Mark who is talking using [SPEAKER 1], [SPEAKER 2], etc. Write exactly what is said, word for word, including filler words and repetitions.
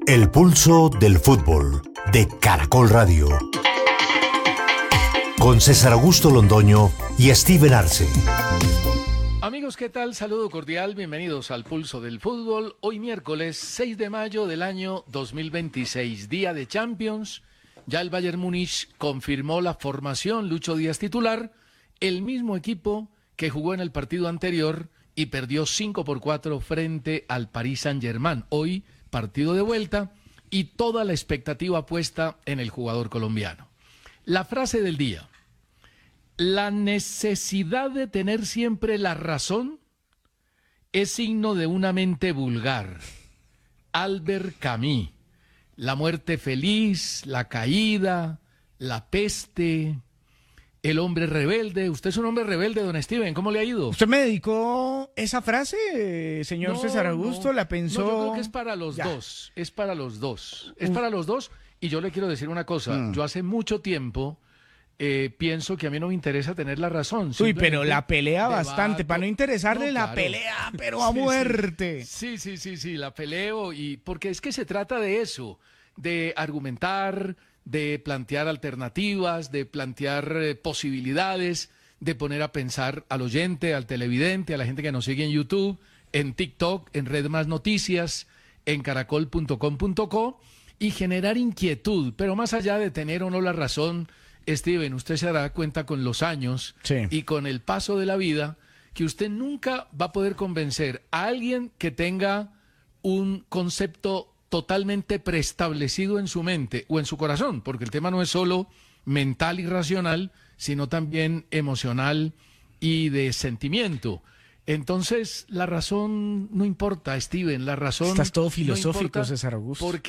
[SPEAKER 1] El pulso del fútbol de Caracol Radio. Con César Augusto Londoño y Steven Arce.
[SPEAKER 2] Amigos, ¿qué tal? Saludo cordial, bienvenidos al Pulso del Fútbol. Hoy miércoles seis de mayo del año dos mil veintiséis, día de Champions. Ya el Bayern Múnich confirmó la formación, Lucho Díaz titular, el mismo equipo que jugó en el partido anterior y perdió cinco por cuatro frente al Paris Saint-Germain. Hoy, partido de vuelta y toda la expectativa puesta en el jugador colombiano. La frase del día: la necesidad de tener siempre la razón es signo de una mente vulgar. Albert Camus. La muerte feliz, la caída, la peste, el hombre rebelde. Usted es un hombre rebelde, don Steven. ¿Cómo le ha ido?
[SPEAKER 3] ¿Usted me dedicó esa frase, señor
[SPEAKER 2] No,
[SPEAKER 3] César Augusto?
[SPEAKER 2] no,
[SPEAKER 3] ¿La pensó?
[SPEAKER 2] No, yo creo que es para los
[SPEAKER 3] ya.
[SPEAKER 2] dos. Es para los dos. Es para los dos. Y yo le quiero decir una cosa. Mm. Yo hace mucho tiempo eh, pienso que a mí no me interesa tener la razón.
[SPEAKER 3] Uy, pero la pelea
[SPEAKER 2] debato.
[SPEAKER 3] bastante. Para no interesarle,
[SPEAKER 2] No,
[SPEAKER 3] la
[SPEAKER 2] claro.
[SPEAKER 3] pelea, pero a
[SPEAKER 2] Sí,
[SPEAKER 3] muerte.
[SPEAKER 2] Sí, sí, sí, sí, la peleo. Y porque es que se trata de eso, de argumentar, de plantear alternativas, de plantear eh, posibilidades, de poner a pensar al oyente, al televidente, a la gente que nos sigue en YouTube, en TikTok, en Red Más Noticias, en caracol punto com punto co y generar inquietud. Pero más allá de tener o no la razón, Steven, usted se dará cuenta con los años
[SPEAKER 3] Sí.
[SPEAKER 2] y con el paso de la vida que usted nunca va a poder convencer a alguien que tenga un concepto totalmente preestablecido en su mente o en su corazón, porque el tema no es solo mental y racional, sino también emocional y de sentimiento. Entonces, la razón no importa, Steven, la razón
[SPEAKER 3] Estás todo filosófico,
[SPEAKER 2] no importa
[SPEAKER 3] César Augusto.
[SPEAKER 2] porque